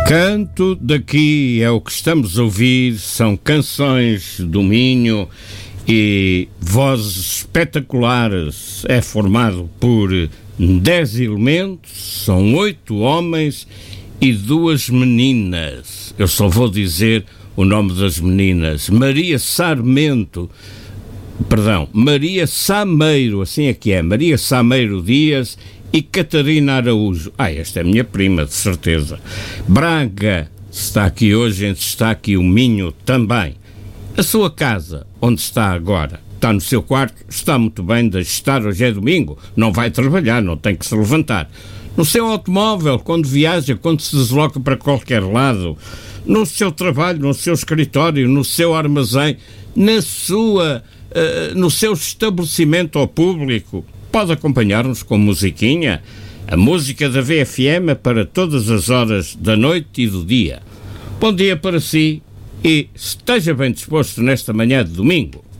Canto daqui é o que estamos a ouvir, são canções do Minho e vozes espetaculares. É formado por 10 elementos, são 8 homens e 2 meninas. Eu só vou dizer o nome das meninas: Maria Sameiro, assim é que é, Maria Sameiro Dias e Catarina Araújo. Esta é a minha prima, de certeza. Braga está aqui hoje, está aqui o Minho também. A sua casa, onde está agora? Está no seu quarto? Está muito bem, deixe estar, hoje é domingo, não vai trabalhar, não tem que se levantar. No seu automóvel, quando viaja, quando se desloca para qualquer lado, no seu trabalho, no seu escritório, no seu armazém, no seu estabelecimento ao público, pode acompanhar-nos com musiquinha, a música da VFM para todas as horas da noite e do dia. Bom dia para si e esteja bem disposto nesta manhã de domingo.